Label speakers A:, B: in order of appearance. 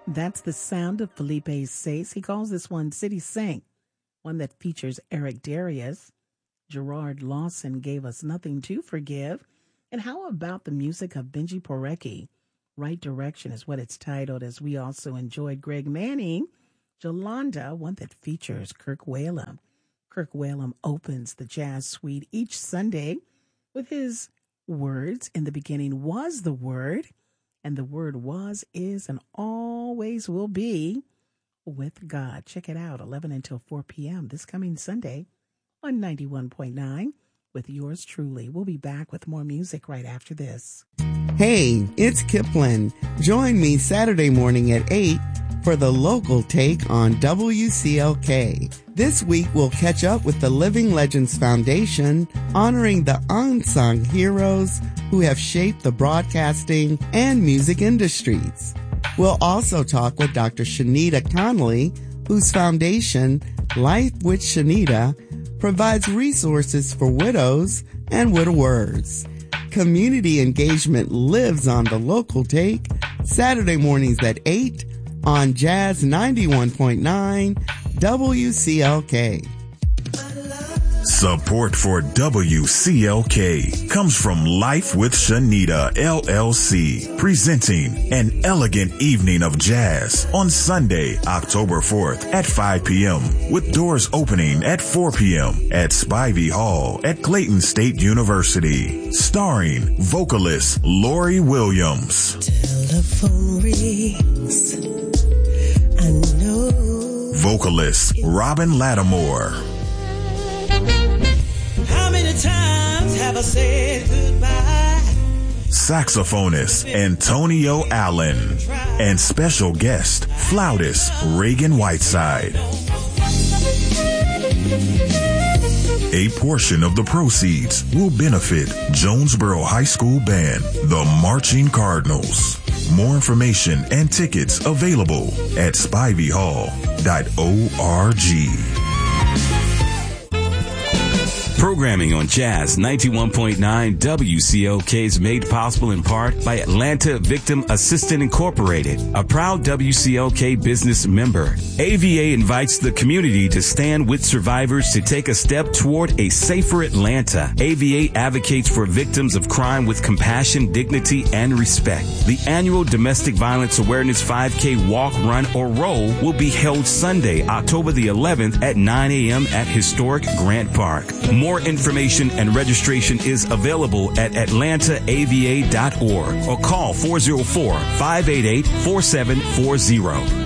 A: That's the sound of Felipe Sace. He calls this one City Sink, one that features Eric Darius. Gerard Lawson gave us Nothing to Forgive. And how about the music of Benji Porecki? Right Direction is what it's titled, as we also enjoyed Greg Manning, Jolanda, one that features Kirk Whalum. Kirk Whalum opens the Jazz Suite each Sunday with his words. In the beginning was the Word, and the Word was, is, and always will be with God. Check it out, 11 until 4 p.m. this coming Sunday on 91.9 with yours truly. We'll be back with more music right after this.
B: Hey, it's Kipling. Join me Saturday morning at 8 for the local take on WCLK. This week, we'll catch up with the Living Legends Foundation, honoring the unsung heroes who have shaped the broadcasting and music industries. We'll also talk with Dr. Shanita Connolly, whose foundation, Life with Shanita, provides resources for widows and widowers. Community engagement lives on the local take, Saturday mornings at 8 on Jazz 91.9 WCLK.
C: Support for WCLK comes from Life with Shanita, LLC, presenting An Elegant Evening of Jazz on Sunday, October 4th at 5 p.m. with doors opening at 4 p.m. at Spivey Hall at Clayton State University. Starring vocalist Lori Williams.
D: Telephone rings. I know.
C: Vocalist Robin Lattimore.
D: How many times have I said goodbye?
C: Saxophonist Antonio Allen. And special guest, flautist Reagan Whiteside. A portion of the proceeds will benefit Jonesboro High School Band, the Marching Cardinals. More information and tickets available at spiveyhall.org.
E: Programming on Jazz 91.9 WCLK is made possible in part by Atlanta Victim Assistant Incorporated, a proud WCLK business member. AVA invites the community to stand with survivors to take a step toward a safer Atlanta. AVA advocates for victims of crime with compassion, dignity, and respect. The annual Domestic Violence Awareness 5K Walk, Run, or Roll will be held Sunday, October the 11th at 9 a.m. at historic Grant Park. More information and registration is available at atlantaava.org or call 404-588-4740.